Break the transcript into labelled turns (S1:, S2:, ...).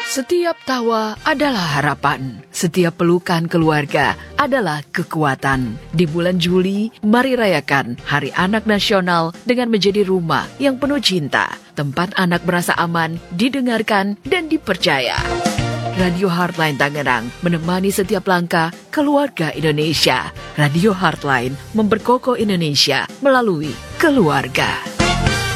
S1: Setiap tawa adalah harapan, setiap pelukan keluarga adalah kekuatan. Di bulan Juli, mari rayakan Hari Anak Nasional dengan menjadi rumah yang penuh cinta, tempat anak merasa aman, didengarkan, dan dipercaya. Radio Heartline Tangerang menemani setiap langkah keluarga Indonesia. Radio Heartline memperkokoh Indonesia melalui keluarga.